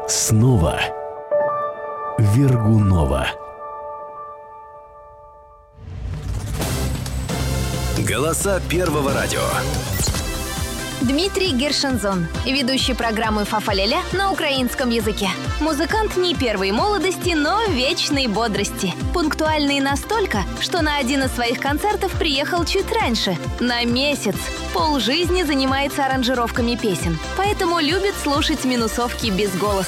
Снова Вергунова. Голоса Первого радио. Дмитрий Гершензон, ведущий программы «Фа-фа-ля-ля» на украинском языке. Музыкант не первой молодости, но вечной бодрости. Пунктуальный настолько, что на один из своих концертов приехал чуть раньше, на месяц. Полжизни занимается аранжировками песен, поэтому любит слушать минусовки без голоса.